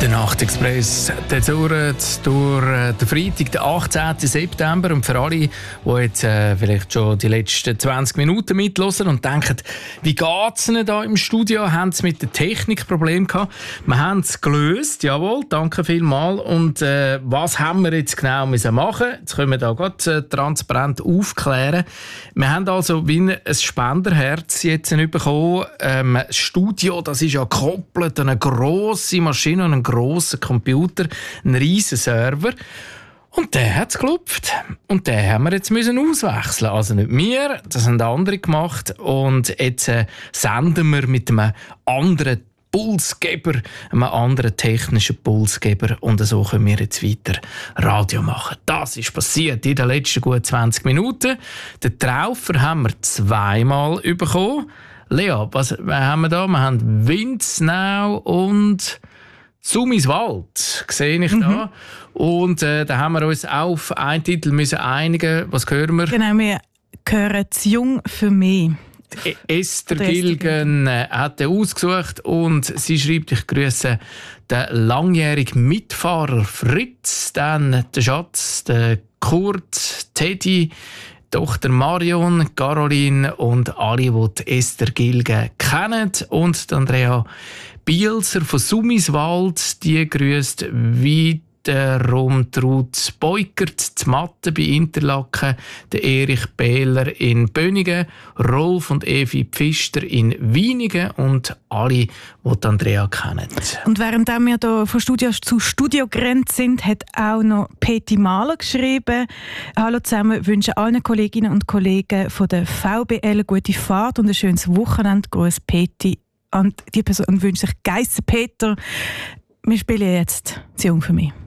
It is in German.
Der Nachtexpress, der dauert durch den Freitag, den 18. September. Und für alle, die jetzt vielleicht schon die letzten 20 Minuten mithören und denken, wie geht es ihnen da im Studio? Haben sie mit der Technik Probleme gehabt? Wir haben es gelöst, jawohl, danke vielmals. Und was haben wir jetzt genau müssen machen? Jetzt können wir da gerade transparent aufklären. Wir haben also wie ein Spenderherz jetzt bekommen. Das Studio, das ist ja gekoppelt an eine grosse Maschine, einen grossen Computer, einen riesen Server. Und der hat es geklopft. Und den haben wir jetzt müssen auswechseln. Also nicht wir, das haben andere gemacht. Und jetzt senden wir mit einem anderen Pulsgeber, einem anderen technischen Pulsgeber. Und so können wir jetzt weiter Radio machen. Das ist passiert in den letzten gut 20 Minuten. Den Traufer haben wir zweimal bekommen. Lea, was haben wir da? Wir haben Windsnau und Sumiswald, sehe ich da. Und da haben wir uns auch auf einen Titel müssen einigen. Was hören wir? Genau, wir hören «Zu jung für mich». Esther Gilgen hat den ausgesucht und sie schreibt, ich grüße den langjährigen Mitfahrer Fritz, dann den Schatz, den Kurt, Teddy, Tochter Marion, Caroline und alle, die die Esther Gilgen kennen. Und Andrea Bielser von Sumiswald, die grüßt wiederum Ruth Beukert, die Matte bei Interlaken, der Erich Behler in Bönigen, Rolf und Evi Pfister in Wienigen und alle, die Andrea kennen. Und während wir hier von Studio zu Studio gerannt sind, hat auch noch Peti Mahler geschrieben. Hallo zusammen, wünsche allen Kolleginnen und Kollegen von der VBL eine gute Fahrt und ein schönes Wochenende. Gruß Peti. Und die Person wünscht sich Geisser Peter. Wir spielen jetzt «Zu jung für mich».